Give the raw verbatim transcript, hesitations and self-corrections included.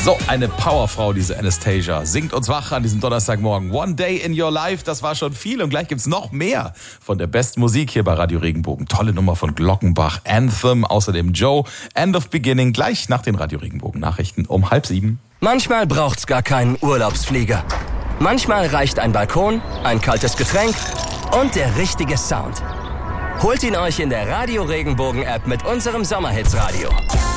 So eine Powerfrau, diese Anastasia. Singt uns wach an diesem Donnerstagmorgen. One Day in Your Life, das war schon viel. Und gleich gibt's noch mehr von der besten Musik hier bei Radio Regenbogen. Tolle Nummer von Glockenbach, Anthem, außerdem Joe, End of Beginning, gleich nach den Radio Regenbogen Nachrichten um halb sieben. Manchmal braucht's gar keinen Urlaubsflieger. Manchmal reicht ein Balkon, ein kaltes Getränk und der richtige Sound. Holt ihn euch in der Radio Regenbogen App mit unserem Sommerhitsradio.